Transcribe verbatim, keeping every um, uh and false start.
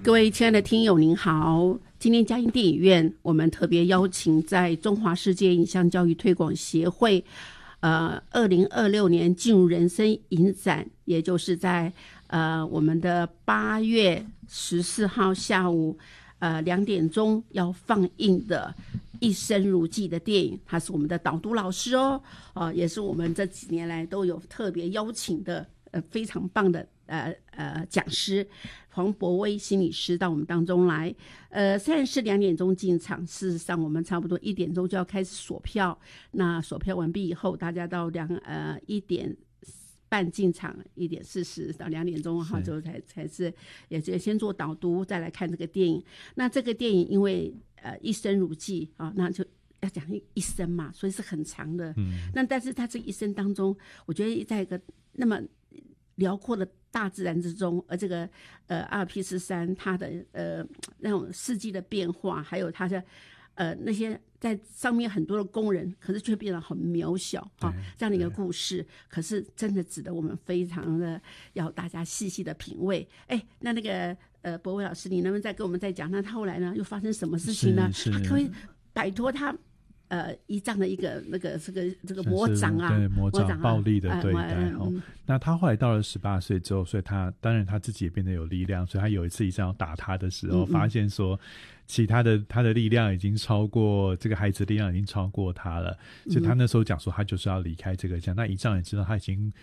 各位亲爱的听友您好，今天嘉音电影院我们特别邀请在中华世界影像教育推广协会呃二零二六年进入人生影展，也就是在呃我们的八月十四号下午呃两点钟要放映的一生如寄的电影，他是我们的导读老师哦，呃也是我们这几年来都有特别邀请的呃非常棒的呃呃讲师黄博威心理师到我们当中来。呃虽然是两点钟进场，事实上我们差不多一点钟就要开始锁票，那锁票完毕以后，大家到两呃一点半进场，一点四十到两点钟哈，就才才是也是先做导读，再来看这个电影。那这个电影因为呃一生如寄啊，那就要讲一生嘛，所以是很长的。嗯，那但是他这一生当中，我觉得在一个那么辽阔的大自然之中，而这个呃阿尔卑斯山它的呃那种四季的变化，还有它的呃那些在上面很多的工人，可是却变得很渺小啊，这样的一个故事，可是真的值得我们非常的要大家细细的品味。哎，那那个呃博威老师，你能不能再跟我们再讲，那他后来呢又发生什么事情呢？他可不可以摆脱他呃，依仗的一个那个这个这个魔掌啊， 对魔掌暴力的对待、呃嗯哦、那他后来到了十八岁之后，所以他当然他自己也变得有力量，所以他有一次一这样打他的时候，嗯嗯发现说其他的他的力量已经超过这个孩子的力量已经超过他了，所以他那时候讲说他就是要离开这个家。那姨丈也知道他已经